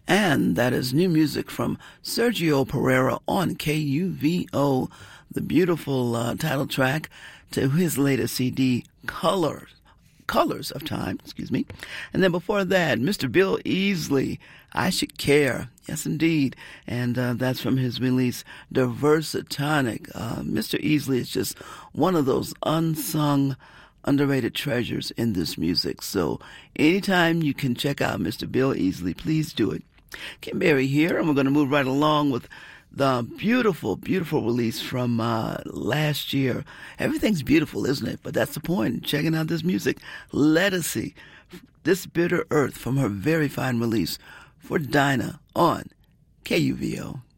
And that is new music from Sergio Pereira on KUVO, the beautiful title track to his latest CD, Colors of Time, And then before that, Mr. Bill Easley, I Should Care. Yes, indeed. And that's from his release, Diversitonic. Mr. Easley is just one of those unsung, underrated treasures in this music. So anytime you can check out Mr. Bill Easley, please do it. Kim Berry here, and we're going to move right along with the beautiful, beautiful release from last year. Everything's beautiful, isn't it? But that's the point, checking out this music. Legacy, This Bitter Earth, from her very fine release for Dinah on KUVO.